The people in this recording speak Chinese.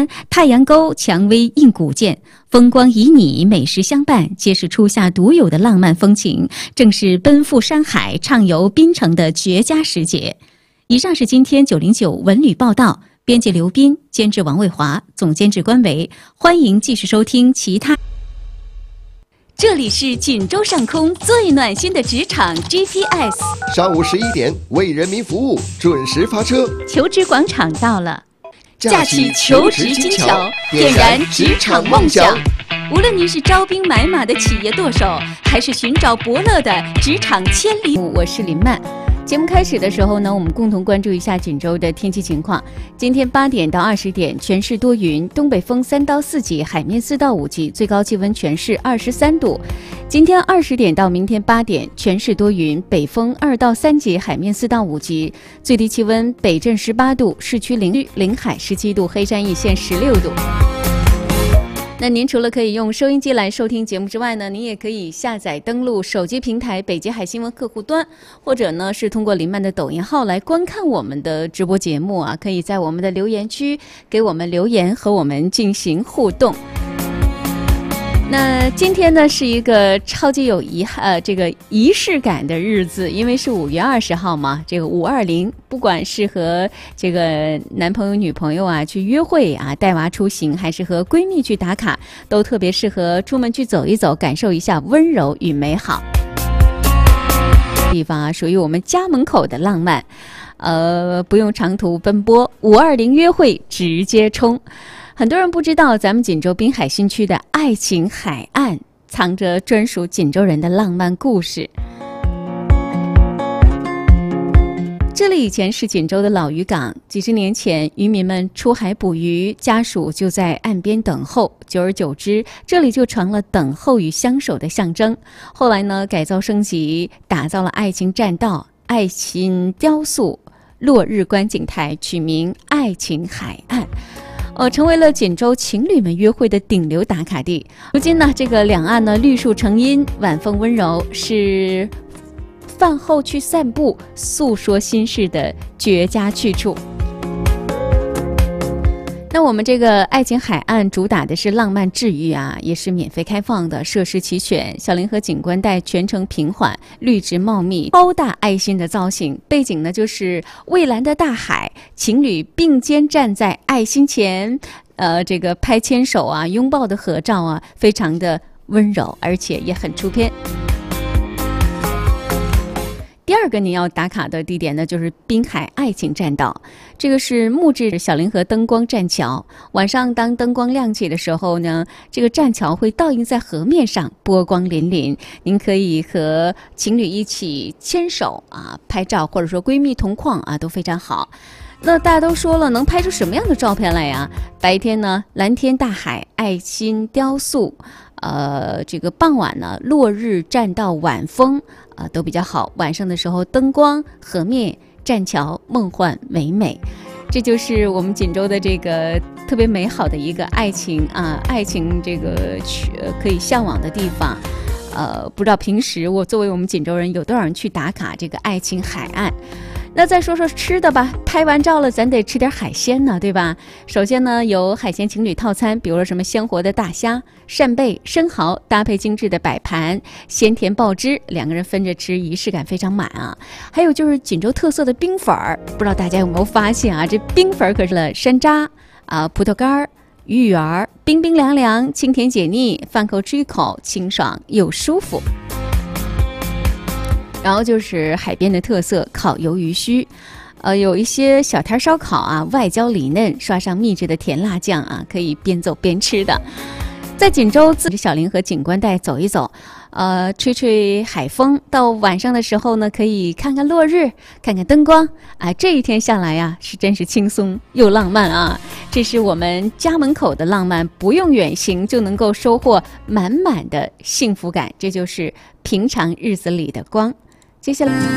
山，太阳沟蔷薇映古建，风光旖旎，美食相伴，皆是初夏独有的浪漫风情，正是奔赴山海、畅游槟城的绝佳时节。以上是今天909文旅报道，编辑刘斌，监制王卫华，总监制关维。欢迎继续收听其他。这里是锦州上空最暖心的职场 GPS， 上午11点为人民服务，准时发车。 求职广场到了，架起求职金桥，点燃职场梦想。无论您是招兵买马的企业舵手，还是寻找伯乐的职场千里目，我是林曼。节目开始的时候呢，我们共同关注一下锦州的天气情况。今天8点到20点，全市多云，东北风3到4级，海面4到5级，最高气温全市23度。今天20点到明天8点，全市多云，北风2到3级，海面4到5级，最低气温北镇18度，市区临海17度，黑山一线16度。那您除了可以用收音机来收听节目之外呢，您也可以下载登录手机平台北极海新闻客户端，或者呢是通过林曼的抖音号来观看我们的直播节目啊，可以在我们的留言区给我们留言，和我们进行互动。那今天呢是一个超级有这个仪式感的日子，因为是5月20号嘛，这个520，不管是和这个男朋友女朋友啊去约会啊，带娃出行，还是和闺蜜去打卡，都特别适合出门去走一走，感受一下温柔与美好。地方啊，属于我们家门口的浪漫，不用长途奔波，520约会直接冲。很多人不知道，咱们锦州滨海新区的爱情海岸藏着专属锦州人的浪漫故事。这里以前是锦州的老渔港，几十年前渔民们出海捕鱼，家属就在岸边等候，久而久之，这里就成了等候与相守的象征。后来呢，改造升级，打造了爱情栈道、爱情雕塑、落日观景台，取名爱情海岸。成为了锦州情侣们约会的顶流打卡地。如今呢，这个两岸呢绿树成荫，晚风温柔，是饭后去散步、诉说心事的绝佳去处。那我们这个爱情海岸主打的是浪漫治愈啊，也是免费开放的，设施齐全，小林河景观带全程平缓，绿植茂密，超大爱心的造型，背景呢就是蔚蓝的大海，情侣并肩站在爱心前，这个拍牵手啊、拥抱的合照啊，非常的温柔，而且也很出片。第二个你要打卡的地点呢，就是滨海爱情栈道。这个是木质小林河灯光栈桥，晚上当灯光亮起的时候呢，这个栈桥会倒映在河面上，波光粼粼。您可以和情侣一起牵手啊拍照，或者说闺蜜同框啊，都非常好。那大家都说了，能拍出什么样的照片来呀？白天呢，蓝天大海，爱心雕塑。这个傍晚呢，落日栈道晚风都比较好。晚上的时候，灯光、河面、栈桥，梦幻唯美。这就是我们锦州的这个特别美好的一个爱情啊，爱情这个可以向往的地方。不知道平时作为我们锦州人，有多少人去打卡这个爱情海岸？那再说说吃的吧，拍完照了，咱得吃点海鲜呢，对吧？首先呢，有海鲜情侣套餐，比如说什么鲜活的大虾、扇贝、生蚝，搭配精致的摆盘，鲜甜爆汁，两个人分着吃，仪式感非常满啊。还有就是锦州特色的冰粉儿，不知道大家有没有发现啊？这冰粉儿可是山楂啊、葡萄干、鱼圆，冰冰凉凉，清甜解腻，饭后吃一口，清爽又舒服。然后就是海边的特色烤鱿鱼须，有一些小摊烧烤啊，外焦里嫩，刷上秘制的甜辣酱啊，可以边走边吃的。在锦州小林河景观带走一走，吹吹海风，到晚上的时候呢，可以看看落日，看看灯光啊，这一天下来呀，是真是轻松又浪漫啊！这是我们家门口的浪漫，不用远行就能够收获满满的幸福感，这就是平常日子里的光。接下来